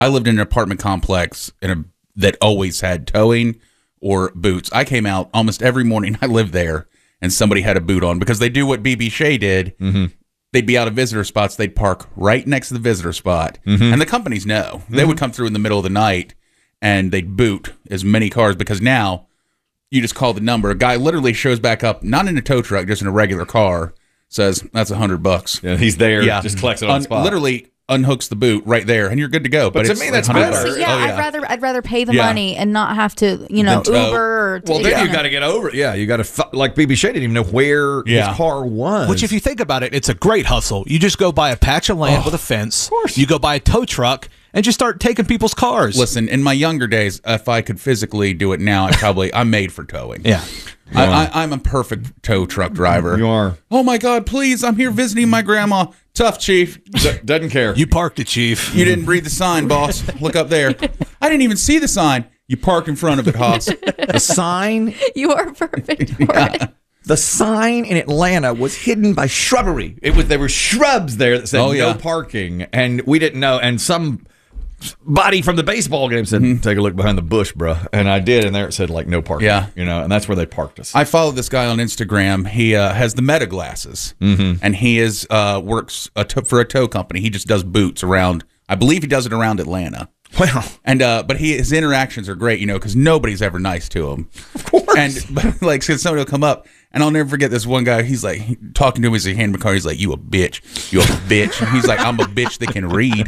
I lived in an apartment complex that always had towing or boots. I came out almost every morning I lived there, and somebody had a boot on because they do what BB Shea did. Mm-hmm. They'd be out of visitor spots. They'd park right next to the visitor spot. Mm-hmm. And the companies know. They would come through in the middle of the night, and they'd boot as many cars because now you just call the number. A guy literally shows back up, not in a tow truck, just in a regular car, says, that's $100. Yeah, he's there, just collects it on the spot. Literally unhooks the boot right there, and you're good to go. But to it's me, that's $100. better. Yeah, I'd rather pay the money and not have to, Uber or. Well, then you got to get over it. Yeah, you got to like BB Shea didn't even know where his car was. Which, if you think about it, it's a great hustle. You just go buy a patch of land with a fence. Of course. You go buy a tow truck and just start taking people's cars. Listen, in my younger days, if I could physically do it now, I'm made for towing. Yeah. I'm a perfect tow truck driver. You are. Oh my God, please, I'm here visiting my grandma. Tough, Chief. Doesn't care. You parked it, Chief. You didn't read the sign, boss. Look up there. I didn't even see the sign. You parked in front of it, Hoss. The sign? You are perfect for it. The sign in Atlanta was hidden by shrubbery. There were shrubs there that said no parking, and we didn't know. And some body from the baseball game said, take a look behind the bush, bro. And I did, and there it said, like, no parking. Yeah. And that's where they parked us. I followed this guy on Instagram. He has the Meta glasses, and he works for a tow company. He just does boots around, I believe he does it around Atlanta. Wow. And but his interactions are great, because nobody's ever nice to him. Of course. And like, so somebody will come up, and I'll never forget this one guy. He's like talking to him as he handed him a car. He's like, "You a bitch, you a bitch." And he's like, "I'm a bitch that can read."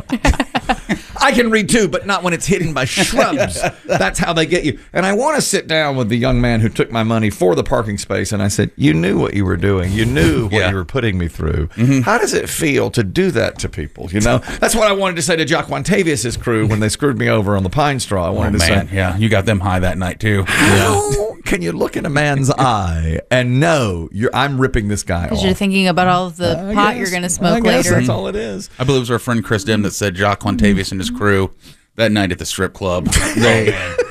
I can read too, but not when it's hidden by shrubs. That's how they get you. And I want to sit down with the young man who took my money for the parking space, and I said, you knew what you were doing. You knew what you were putting me through. Mm-hmm. How does it feel to do that to people? That's what I wanted to say to Jaquantavius' crew when they screwed me over on the Pine Straw. I wanted to say, yeah, you got them high that night too. How can you look in a man's eye and know I'm ripping this guy off? Because you're thinking about all of the pot you're going to smoke later. That's all it is. I believe it was our friend Chris Dim that said Jaquantavius and his crew that night at the strip club. They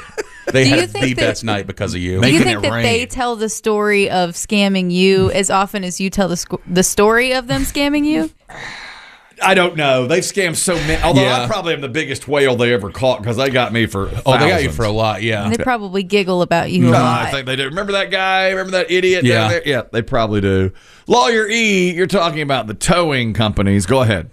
had the best night because of you. Do you think that they tell the story of scamming you as often as you tell the story of them scamming you? I don't know. They've scammed so many. Although I probably am the biggest whale they ever caught because they got me for thousands. They got you for a lot, yeah. And they probably giggle about you a lot. I think they do. Remember that guy? Remember that idiot down there? Yeah, they probably do. Lawyer E, you're talking about the towing companies. Go ahead.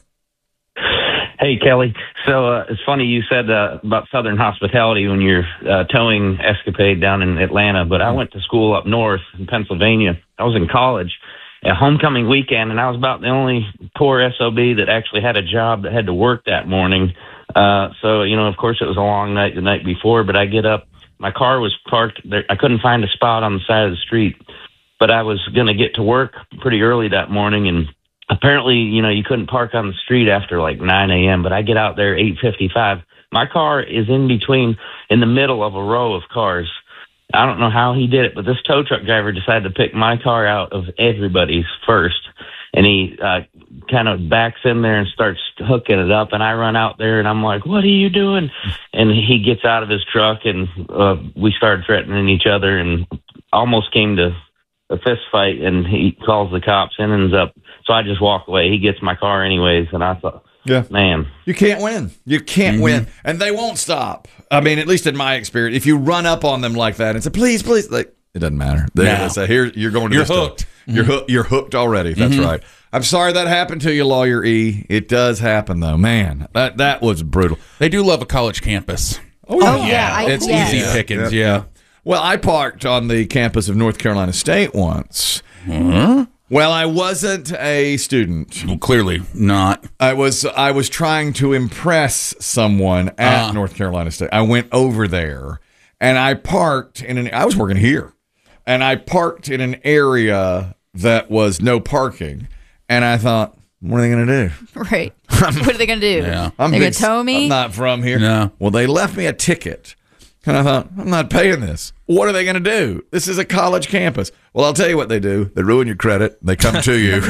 Hey, Kelly. So it's funny you said about Southern Hospitality when you're towing escapade down in Atlanta, but I went to school up north in Pennsylvania. I was in college at homecoming weekend, and I was about the only poor SOB that actually had a job that had to work that morning. So, of course, it was a long night the night before, but I get up. My car was parked there. I couldn't find a spot on the side of the street, but I was going to get to work pretty early that morning, and apparently, you couldn't park on the street after like 9 a.m., but I get out there 8:55. My car is in the middle of a row of cars. I don't know how he did it, but this tow truck driver decided to pick my car out of everybody's first, and he kind of backs in there and starts hooking it up, and I run out there, and I'm like, what are you doing? And he gets out of his truck, and we started threatening each other and almost came to a fist fight, and he calls the cops and ends up. So I just walk away. He gets my car anyways, and I thought, man. You can't win. You can't win. And they won't stop. I mean, at least in my experience, if you run up on them like that and say, please, it doesn't matter. They say, here, you're going to You're hooked. You're hooked already. That's right. I'm sorry that happened to you, Lawyer E. It does happen, though. Man, that was brutal. They do love a college campus. Oh yeah. It's easy pickings, Well, I parked on the campus of North Carolina State once. Well, I wasn't a student. Well, clearly not. I was trying to impress someone at North Carolina State. I went over there, and I parked I was working here, and I parked in an area that was no parking, and I thought, what are they going to do? Right. What are they going to do? Yeah. They're going to tow me? I'm not from here. No. Well, they left me a ticket. And I thought, I'm not paying this. What are they going to do? This is a college campus. Well, I'll tell you what they do. They ruin your credit. They come to you.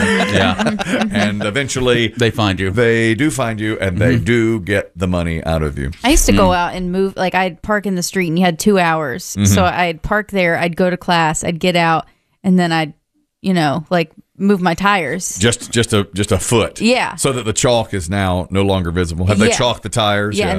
And eventually they find you. They do find you, and they do get the money out of you. I used to go out and move. Like, I'd park in the street, and you had 2 hours. So I'd park there. I'd go to class. I'd get out, and then I'd, move my tires. Just a foot. Yeah. So that the chalk is now no longer visible. Have they Yeah. chalked the tires? Yeah,